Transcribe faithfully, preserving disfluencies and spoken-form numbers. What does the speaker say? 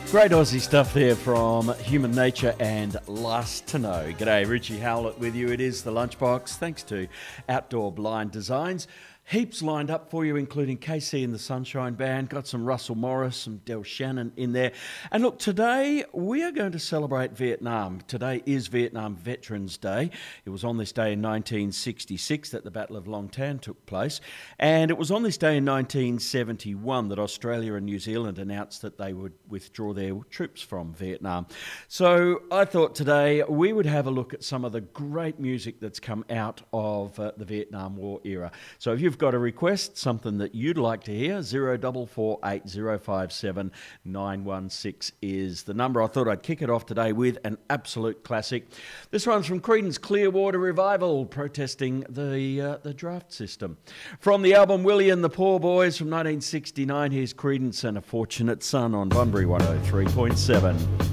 Great Aussie stuff there from Human Nature and Last to Know. G'day, Richie Howlett with you. It is the Lunchbox, thanks to Outdoor Blind Designs. Heaps lined up for you, including K C and the Sunshine Band. Got some Russell Morris, some Del Shannon in there. And look, today we are going to celebrate Vietnam. Today is Vietnam Veterans Day. It was on this day in nineteen sixty-six that the Battle of Long Tan took place. And it was on this day in nineteen seventy-one that Australia and New Zealand announced that they would withdraw their troops from Vietnam. So I thought today we would have a look at some of the great music that's come out of uh, the Vietnam War era. So if you've got a request, something that you'd like to hear, zero four four eight zero five seven nine one six is the number. I thought I'd kick it off today with an absolute classic. This one's from Creedence Clearwater Revival, protesting the uh, the draft system. From the album Willie and the Poor Boys from nineteen sixty-nine, here's Creedence and A Fortunate Son on Bunbury one oh three point seven.